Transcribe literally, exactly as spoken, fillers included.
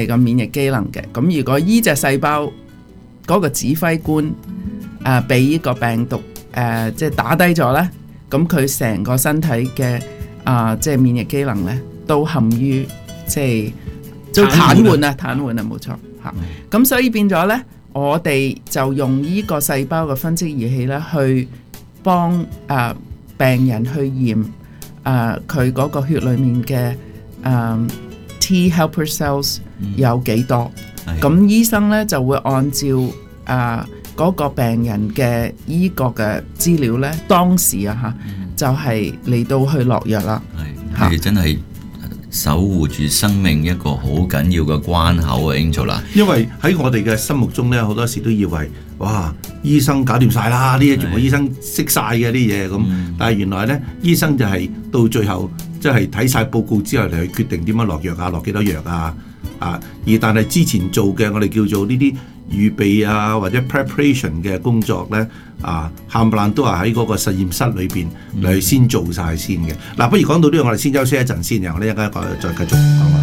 個免疫機能嘅。咁如果依隻細胞嗰個指揮官誒俾呢個病毒誒即係打低咗咧，咁佢成個身體嘅啊即係免疫機能咧都陷於即係都癱瘓啊，癱瘓啊，冇錯嚇。咁所以變咗咧，我哋就用呢個細胞嘅分析儀器咧，去幫誒、呃、病人去驗誒佢嗰個血裡面嘅誒、呃、T helper cells 有幾多。咁、嗯、醫生咧就會按照誒嗰、呃那個病人嘅依個嘅資料咧，當時啊嚇、嗯、就係、是、嚟到去落藥啦。 係，你真係守護住生命一個好緊要嘅關口啊 Angel 啦。 因為喺我哋嘅心目中咧，好多時都以為哇，醫生搞掂晒啦，呢啲全部醫生識晒嘅啲嘢咁。但係原來咧，醫生就係到最後即係睇晒報告之後嚟去決定點樣落藥啊，落幾多藥啊啊。而但係之前做嘅我哋叫做呢啲預備啊或者 preparation 嘅工作咧啊，冚唪唥都係喺嗰個實驗室裏邊嚟先做晒先嘅。嗱、嗯啊，不如講到呢度，我哋先休息一陣先，然後呢一陣間再繼續講。